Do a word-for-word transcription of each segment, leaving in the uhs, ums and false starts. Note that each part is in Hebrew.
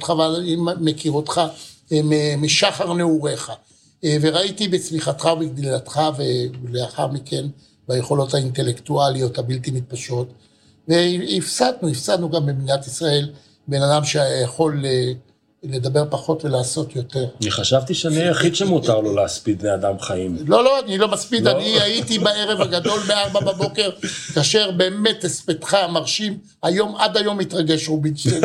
אותך ואני מכיר אותך משחר נעוריך, וראיתי בצמיחתך ובגדילתך, ולאחר מכן ביכולות האינטלקטואליות הבלתי מתפשרות, והפסדנו, הפסדנו גם במדינת ישראל, בן אדם שיכול לדבר פחות ולעשות יותר. אני חשבתי שאני היחיד שמותר לו להספיד בני אדם חיים. לא, לא, אני לא מספיד, אני הייתי בערב הגדול בארבע בבוקר, כאשר באמת הספדך מרשים, היום עד היום מתרגש רובינשטיין.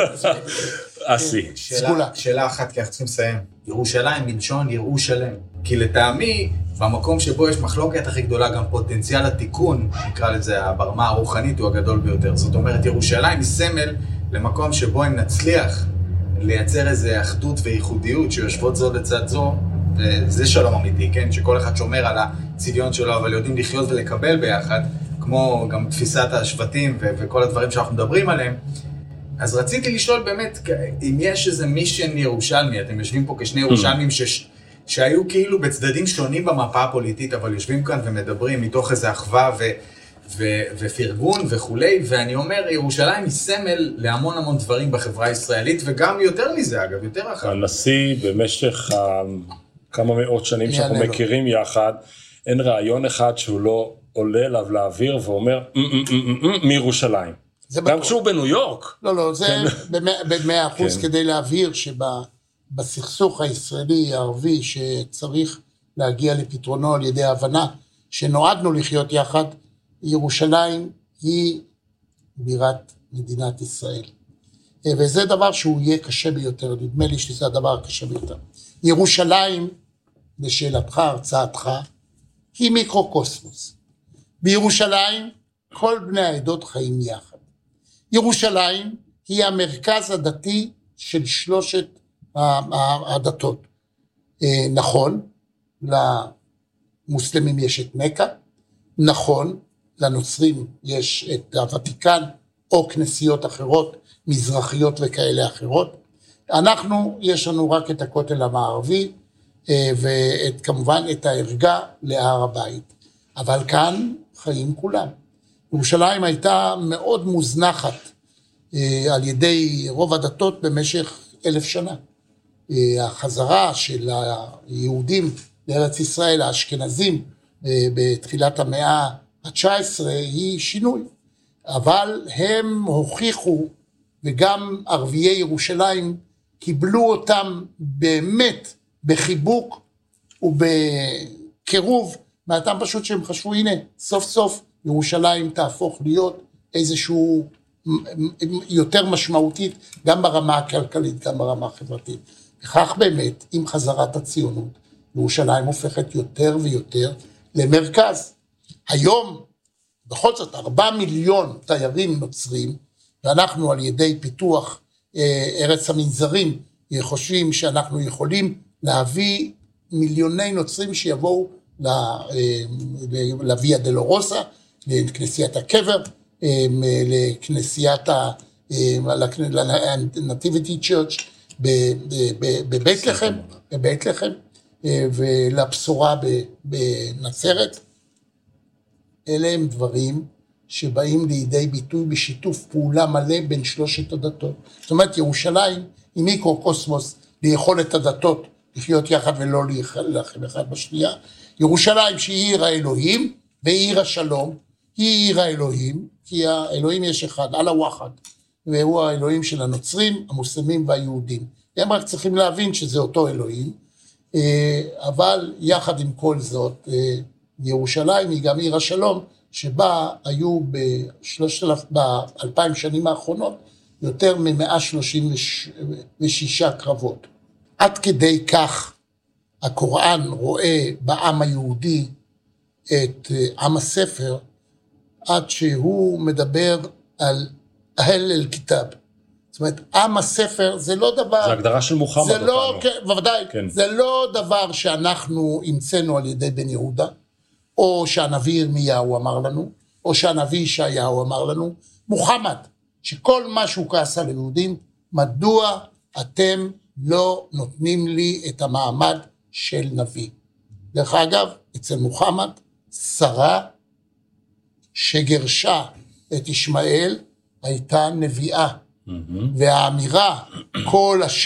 אסי. שאלה אחת, כי אנחנו צריכים לסיים. ירושלים מלשון יראו שלם. כי לטעמי, במקום שבו יש מחלוקת הכי גדולה, גם פוטנציאל התיקון, נקרא לזה, ברמה הרוחנית הוא הגדול ביותר. זאת אומרת, ירושלים היא סמל למקום שבו אם נצליח לייצר איזו אחדות וייחודיות שיושבות זו לצד זו, זה שלום אמיתי, כן? שכל אחד שומר על הצביון שלו, אבל יודעים לחיות ולקבל ביחד, כמו גם תפיסת השבטים ו- וכל הדברים שאנחנו מדברים עליהם. אז רציתי לשאול באמת, אם יש איזה מישן ירושלמי, אתם יושבים פה כשני ירושלמים ש- שהיו כאילו בצדדים שונים במפה הפוליטית, אבל יושבים כאן ומדברים מתוך איזו אחווה ו- ו- ופרגון וכולי, ואני אומר, ירושלים היא סמל להמון המון דברים בחברה הישראלית, וגם יותר מזה אגב, יותר אחר. הנשיא במשך כמה מאות שנים שאנחנו מכירים יחד, אין רעיון אחד שהוא לא עולה אליו לאוויר ואומר, מירושלים. גם כשהוא בניו יורק. לא, לא, זה במאה אחוז כדי להבהיר שבסכסוך הישראלי הערבי שצריך להגיע לפתרונו על ידי ההבנה שנועדנו לחיות יחד, ירושלים היא בירת מדינת ישראל. וזה דבר שהוא יהיה קשה ביותר, נדמה לי שזה הדבר הקשה ביותר. ירושלים, בשאלתך, הרצאתך, היא מיקרוקוסמוס. בירושלים כל בני העדות חיים יחד. ירושלים היא המרכז הדתי של שלושת הדתות. נכון, למוסלמים יש את מקה, נכון, לנוצרים יש את הוותיקן או כנסיות אחרות, מזרחיות וכאלה אחרות. אנחנו, יש לנו רק את הכותל המערבי, וכמובן את הערגה להר הבית. אבל כאן חיים כולם. ירושלים הייתה מאוד מוזנחת על ידי רוב הדתות במשך אלף שנה. החזרה של היהודים לארץ ישראל, האשכנזים, בתחילת המאה ה-תשע עשרה היא שינוי. אבל הם הוכיחו, וגם ערביי ירושלים קיבלו אותם באמת בחיבוק ובקירוב, מהטעם פשוט שהם חשבו, הנה, סוף סוף ירושלים תהפוך להיות איזשהו יותר משמעותית, גם ברמה הכלכלית, גם ברמה החברתית. וכך באמת, עם חזרת הציונות, ירושלים הופכת יותר ויותר למרכז. היום, בכל זאת, ארבעה מיליון תיירים נוצרים, ואנחנו על ידי פיתוח ארץ המנזרים, חושבים שאנחנו יכולים להביא מיליוני נוצרים שיבואו לוויה דלורוסה, לכנסיית הקבר, לכנסיית הנטיביטי צ'רץ' בבית לחם, בבית לחם, ולבשורה בנצרת. אלה הם דברים שבאים לידי ביטוי בשיתוף פעולה מלא בין שלושת הדתות. זאת אומרת, ירושלים היא מיקרוקוסמוס ליכולת הדתות לחיות יחד ולא להילחם אחד בשנייה. ירושלים שהיא עיר האלוהים ועיר השלום, היא עיר האלוהים, כי האלוהים יש אחד, אללה ואחד, והוא האלוהים של הנוצרים, המוסלמים והיהודים. הם רק צריכים להבין שזה אותו אלוהים, אבל יחד עם כל זאת, ירושלים היא גם עיר השלום, שבה היו באלפיים שנים האחרונות יותר מ-מאה שלושים ושישה קרבות. עד כדי כך הקוראן רואה בעם היהודי את עם הספר, עד שהוא מדבר על אהל אל-כיתאב. זאת אומרת, עם הספר זה לא דבר... זה הגדרה של מוחמד. זה לא, כן, בוודאי, כן. זה לא דבר שאנחנו המצאנו על ידי בן יהודה, או שהנביא ירמיהו אמר לנו, או שהנביא ישעיהו אמר לנו, מוחמד, שכל מה שהוא כעס על יהודים, מדוע אתם לא נותנים לי את המעמד של נביא. דרך אגב, אצל מוחמד, שרה שגרשה את ישמעאל, הייתה נביאה, והאמירה, כל השם,